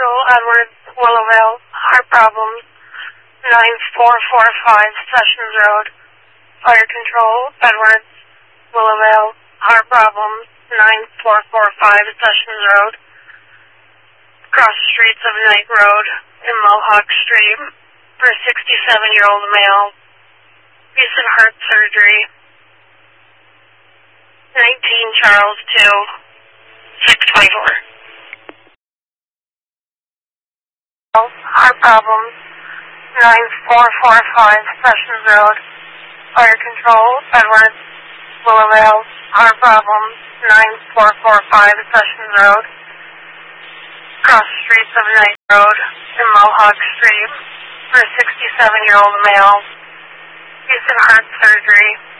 Control, Edwards, Willowvale, Heart Problems, 9445 Sessions Road. Fire Control, Edwards, Willowvale, Heart Problems, 9445 Sessions Road. Across the streets of Knight Road in Mohawk Street for a 67-year-old male. Recent heart surgery. 19 Charles 2, 624. Heart Problems, 9445 Sessions Road. Fire Control, Edwards, Willowvale, Heart Problems, 9445 Sessions Road. Across the streets of Knight Road in Mohawk Street for a 67-year-old male. Recent heart surgery.